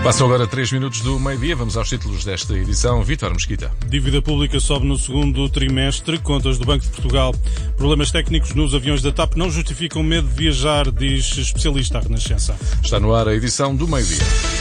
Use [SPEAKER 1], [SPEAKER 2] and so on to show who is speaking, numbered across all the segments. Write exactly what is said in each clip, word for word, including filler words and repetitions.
[SPEAKER 1] Passam agora três minutos do meio-dia. Vamos aos títulos desta edição. Vítor Mesquita.
[SPEAKER 2] Dívida pública sobe no segundo trimestre. Contas do Banco de Portugal. Problemas técnicos nos aviões da TAP não justificam medo de viajar, diz especialista à Renascença.
[SPEAKER 1] Está no ar a edição do meio-dia.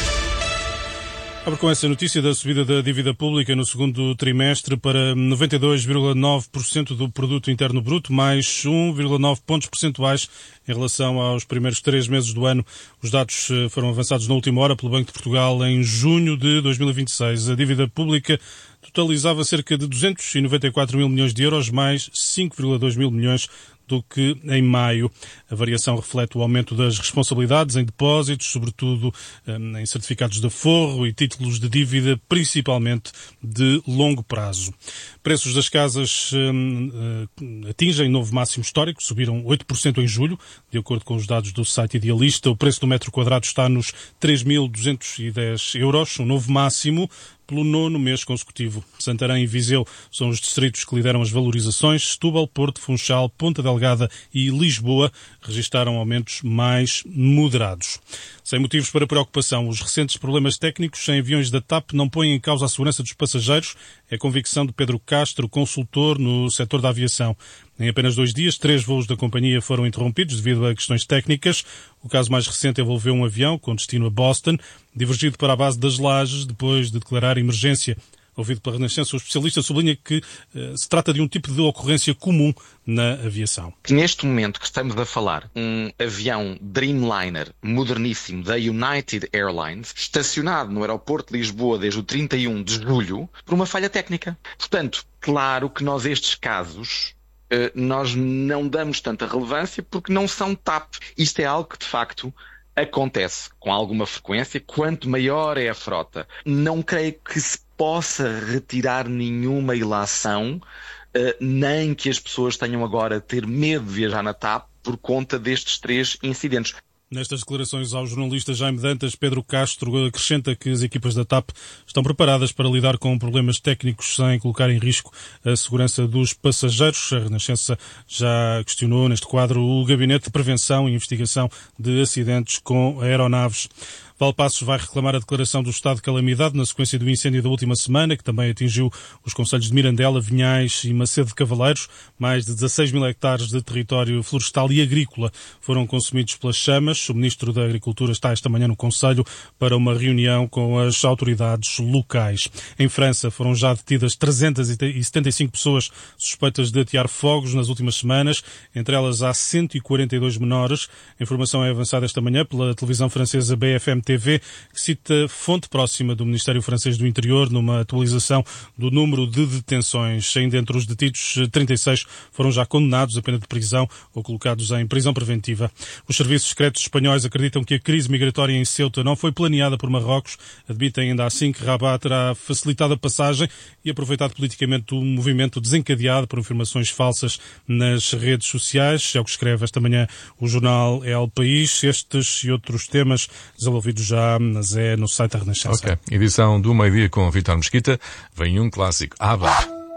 [SPEAKER 2] Abre com essa notícia da subida da dívida pública no segundo trimestre para noventa e dois vírgula nove por cento do produto interno bruto, mais um vírgula nove pontos percentuais em relação aos primeiros três meses do ano. Os dados foram avançados na última hora pelo Banco de Portugal em junho de dois mil e vinte e seis. A dívida pública totalizava cerca de duzentos e noventa e quatro mil milhões de euros, mais cinco vírgula dois mil milhões do que em maio. A variação reflete o aumento das responsabilidades em depósitos, sobretudo em certificados de aforro e títulos de dívida, principalmente de longo prazo. Preços das casas hum, atingem novo máximo histórico, subiram oito por cento em julho, de acordo com os dados do site Idealista. O preço do metro quadrado está nos três mil duzentos e dez euros, um novo máximo pelo nono mês consecutivo. Santarém e Viseu são os distritos que lideram as valorizações. Setúbal, Porto, Funchal, Ponta Delgada e Lisboa registaram aumentos mais moderados. Sem motivos para preocupação, os recentes problemas técnicos em aviões da TAP não põem em causa a segurança dos passageiros. É a convicção de Pedro Castro, consultor no setor da aviação. Em apenas dois dias, três voos da companhia foram interrompidos devido a questões técnicas. O caso mais recente envolveu um avião com destino a Boston, divergido para a base das Lajes depois de declarar emergência. Ouvido pela Renascença, o especialista sublinha que uh, se trata de um tipo de ocorrência comum na aviação.
[SPEAKER 3] Neste momento que estamos a falar, um avião Dreamliner moderníssimo da United Airlines, estacionado no aeroporto de Lisboa desde o trinta e um de julho, por uma falha técnica. Portanto, claro que nós estes casos uh, nós não damos tanta relevância porque não são TAP. Isto é algo que, de facto, acontece com alguma frequência. Quanto maior é a frota, não creio que se possa retirar nenhuma ilação, uh, nem que as pessoas tenham agora de ter medo de viajar na TAP por conta destes três incidentes.
[SPEAKER 2] Nestas declarações ao jornalista Jaime Dantas, Pedro Castro acrescenta que as equipas da TAP estão preparadas para lidar com problemas técnicos sem colocar em risco a segurança dos passageiros. A Renascença já questionou neste quadro o Gabinete de Prevenção e Investigação de Acidentes com Aeronaves. Valpassos vai reclamar a declaração do estado de calamidade na sequência do incêndio da última semana, que também atingiu os concelhos de Mirandela, Vinhais e Macedo de Cavaleiros. Mais de dezasseis mil hectares de território florestal e agrícola foram consumidos pelas chamas. O Ministro da Agricultura está esta manhã no Conselho para uma reunião com as autoridades locais. Em França foram já detidas trezentas e setenta e cinco pessoas suspeitas de atear fogos nas últimas semanas. Entre elas há cento e quarenta e dois menores. A informação é avançada esta manhã pela televisão francesa B F M T V, que cita fonte próxima do Ministério Francês do Interior numa atualização do número de detenções. Ainda entre os detidos, trinta e seis foram já condenados a pena de prisão ou colocados em prisão preventiva. Os serviços secretos espanhóis acreditam que a crise migratória em Ceuta não foi planeada por Marrocos. Admitem ainda assim que Rabat terá facilitado a passagem e aproveitado politicamente o movimento desencadeado por informações falsas nas redes sociais. É o que escreve esta manhã o jornal El País. Estes e outros temas desenvolvidos já, mas é no site da Renascença.
[SPEAKER 1] Ok. Edição do meio-dia com Vítor Mesquita. Vem um clássico. ABBA.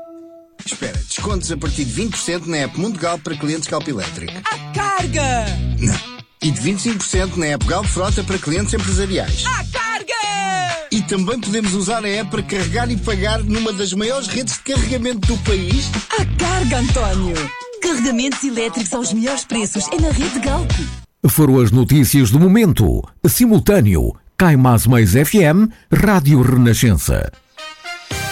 [SPEAKER 4] Espera, descontos a partir de vinte por cento na app Mundial para clientes Galp Elétrico.
[SPEAKER 5] À carga!
[SPEAKER 4] Não. E de vinte e cinco por cento na app Galp Frota para clientes empresariais.
[SPEAKER 5] À carga!
[SPEAKER 4] E também podemos usar a app para carregar e pagar numa das maiores redes de carregamento do país.
[SPEAKER 5] À carga, António! Carregamentos elétricos aos melhores preços é na rede Galp.
[SPEAKER 6] Foram as notícias do momento. Simultâneo. Cai Mais Mais F M, Rádio Renascença.